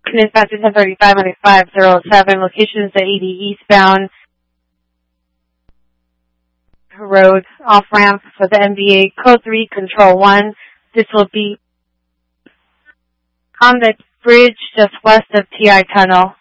Dispatch 1035 on 507. Location is the 80 eastbound road off-ramp for the NBA Code 3 Control 1. This will be on the bridge just west of TI Tunnel.